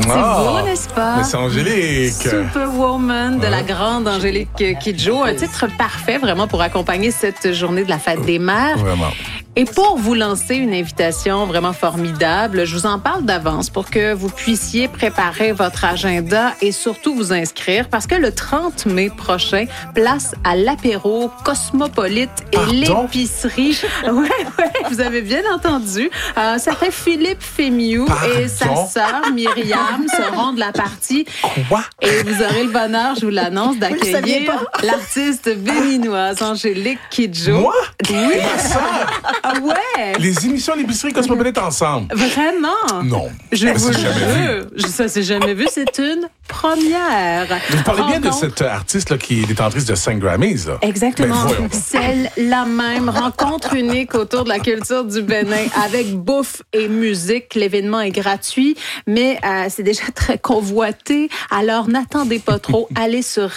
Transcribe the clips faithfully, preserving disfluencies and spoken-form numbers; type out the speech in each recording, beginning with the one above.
C'est oh, beau, n'est-ce pas? Mais c'est Angélique. Superwoman de ouais. la grande Angélique Kidjo. Un titre parfait vraiment pour accompagner cette journée de la fête des mères. Vraiment. Et pour vous lancer une invitation vraiment formidable, je vous en parle d'avance pour que vous puissiez préparer votre agenda et surtout vous inscrire parce que le trente mai prochain, place à l'apéro Cosmopolite et Pardon? l'épicerie. Oui, oui, vous avez bien entendu. Euh, ça fait Philippe Fémiou Pardon? et sa sœur Myriam seront de la partie. Quoi? Et vous aurez le bonheur, je vous l'annonce, d'accueillir l'artiste béninoise Angélique Kidjo. Moi? Oui. Et ma sœur? Ah ouais? Les émissions l'épicerie Cosmopolite ensemble. Vraiment? Non. Je Mais vous c'est jamais jure. Je- Ça, c'est jamais vu. C'est une première. Vous parlez bien de Rencontre- cette artiste là, qui est détentrice de cinq Grammys. Là. Exactement. Ben, voyons. Celle-la même. Rencontre unique autour de la culture du Bénin avec bouffe et musique. L'événement est gratuit, mais euh, c'est déjà très convoité. Alors, n'attendez pas trop. Allez sur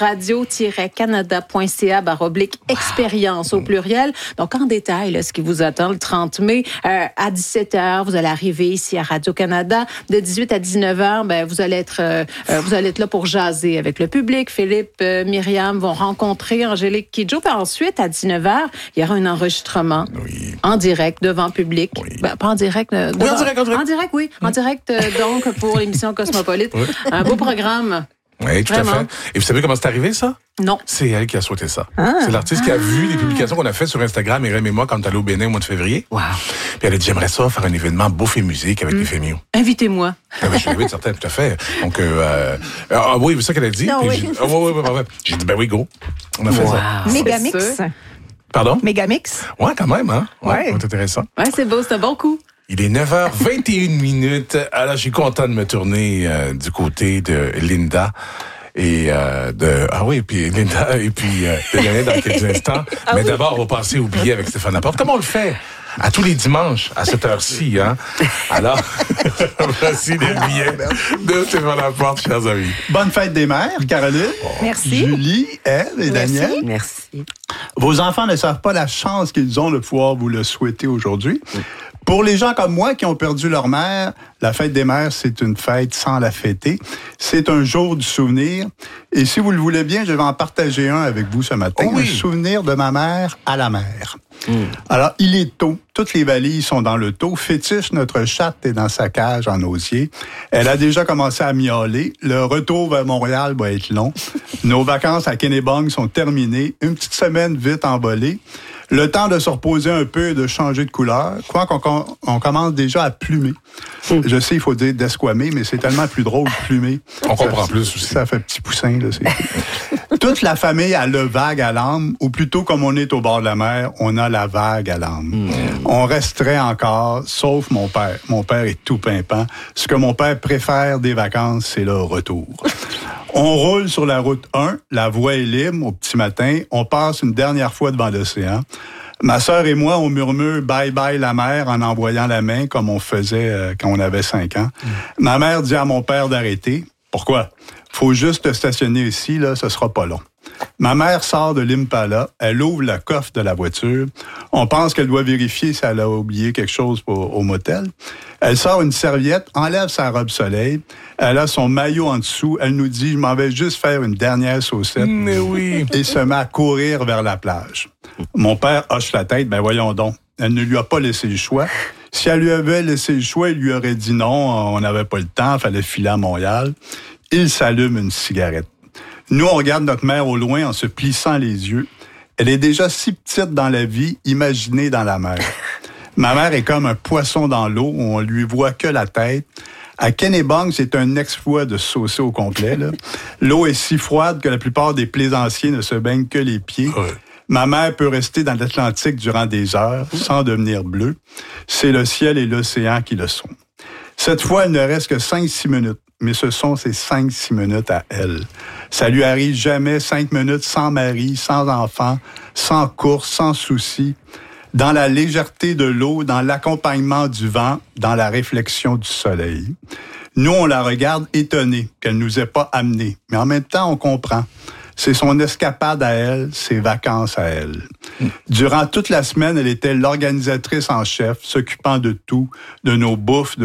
radio-canada.ca baroblique expérience au pluriel. Donc, en détail, là, ce qui vous attend le trente mai, euh, à dix-sept heures, vous allez arriver ici à Radio-Canada. De dix-huit à dix-neuf heures, ben, vous allez être, euh, vous allez être là pour jaser avec le public. Philippe, euh, Myriam vont rencontrer Angélique Kidjo. Puis ensuite, à dix-neuf heures, il y aura un enregistrement Oui. en direct devant public. Oui. Ben, pas en direct. euh, Oui, en devant- direct, en direct. En direct, oui. En direct, euh, donc, pour l'émission Cosmopolite. Oui. Un beau programme. Oui, tout Vraiment. à fait. Et vous savez comment c'est arrivé, ça? Non. C'est elle qui a souhaité ça. C'est l'artiste qui a vu les publications qu'on a faites sur Instagram, Myriam et moi, quand on est allé au Bénin au mois de février. Wow. Puis elle a dit, j'aimerais ça faire un événement bouffe et musique avec les Fémios. Invitez-moi. Ah ben, je l'ai vu, certain, tout à fait. Donc, euh, euh, ah oui, c'est ça qu'elle a dit. Ah Puis oui. j'ai- Ah oui, oui, oui, parfait. J'ai dit, ben oui, go. On a fait Wow. ça. Mégamix. C'est sûr. Pardon? Mégamix. Ouais, quand même, hein? Ouais. C'est intéressant. Ouais, c'est beau, c'est un bon coup. Il est neuf heures vingt et une minutes. Alors, je suis content de me tourner euh, du côté de Linda. Et euh, de ah oui, puis Linda et puis euh, de Lionel dans quelques instants. Ah Mais oui. d'abord, on va passer au billet avec Stéphane Laporte. Comment on le fait? À tous les dimanches, à cette heure-ci, hein? Alors, voici les billets de Stéphane Laporte, chers amis. Bonne fête des mères, Caroline. Merci. Julie, Ève et Daniel. Merci. Vos enfants ne savent pas la chance qu'ils ont de pouvoir vous le souhaiter aujourd'hui. Pour les gens comme moi qui ont perdu leur mère, la fête des mères, c'est une fête sans la fêter. C'est un jour du souvenir. Et si vous le voulez bien, je vais en partager un avec vous ce matin. Oh oui. Un souvenir de ma mère à la mer. Alors, il est tôt. Toutes les valises sont dans le taux. Fétiche, notre chatte, est dans sa cage en osier. Elle a déjà commencé à miauler. Le retour vers Montréal va être long. Nos vacances à Kennebunk sont terminées. Une petite semaine vite envolée. Le temps de se reposer un peu et de changer de couleur. Quoi qu'on com- on commence déjà à plumer. Je sais, il faut dire d'esquamer, mais c'est tellement plus drôle, plumer. On Ça- comprend plus aussi. Ça fait petit poussin, là. C'est... Toute la famille a le vague à l'âme, ou plutôt comme on est au bord de la mer, on a la vague à l'âme. On resterait encore, sauf mon père. Mon père est tout pimpant. Ce que mon père préfère des vacances, c'est le retour. On roule sur la route un, la voie est libre au petit matin. On passe une dernière fois devant l'océan. Ma sœur et moi, on murmure « bye bye la mer » en envoyant la main comme on faisait euh, quand on avait cinq ans. Mm. Ma mère dit à mon père d'arrêter. Pourquoi? Faut juste te stationner ici, là, ce sera pas long. Ma mère sort de l'Impala, elle ouvre le coffre de la voiture. On pense qu'elle doit vérifier si elle a oublié quelque chose pour, au motel. Elle sort une serviette, enlève sa robe soleil. Elle a son maillot en dessous. Elle nous dit, je m'en vais juste faire une dernière saucette. Mais oui. Et se met à courir vers la plage. Mon père hoche la tête. Ben voyons donc. Elle ne lui a pas laissé le choix. Si elle lui avait laissé le choix, il lui aurait dit non, on n'avait pas le temps, il fallait filer à Montréal. Il s'allume une cigarette. Nous, on regarde notre mère au loin en se plissant les yeux. Elle est déjà si petite dans la vie, imaginée dans la mer. Ma mère est comme un poisson dans l'eau où on lui voit que la tête. À Kennebunk, c'est un exploit de se saucer au complet, là. L'eau est si froide que la plupart des plaisanciers ne se baignent que les pieds. Ouais. Ma mère peut rester dans l'Atlantique durant des heures sans devenir bleue. C'est le ciel et l'océan qui le sont. Cette fois, il ne reste que cinq six minutes. Mais ce sont ces cinq six minutes à elle. Ça lui arrive jamais cinq minutes sans mari, sans enfant, sans course, sans souci, dans la légèreté de l'eau, dans l'accompagnement du vent, dans la réflexion du soleil. Nous, on la regarde étonnée qu'elle nous ait pas amenés, mais en même temps, on comprend. C'est son escapade à elle, ses vacances à elle. Durant toute la semaine, elle était l'organisatrice en chef, s'occupant de tout, de nos bouffes, de